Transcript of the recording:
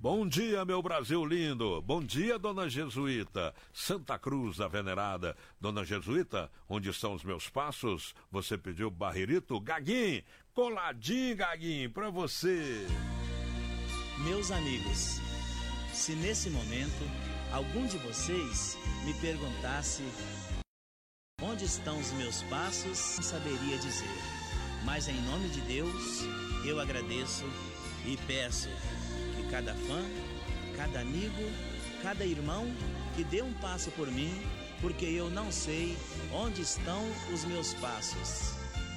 Bom dia, meu Brasil lindo. Bom dia, Dona Jesuíta. Santa Cruz da Venerada. Dona Jesuíta, onde estão os meus passos? Você pediu barririto? Gaguinho, coladinho, Gaguinho, pra você. Meus amigos, se nesse momento algum de vocês me perguntasse onde estão os meus passos, não saberia dizer. Mas em nome de Deus, eu agradeço e peço que cada fã, cada amigo, cada irmão que dê um passo por mim, porque eu não sei onde estão os meus passos.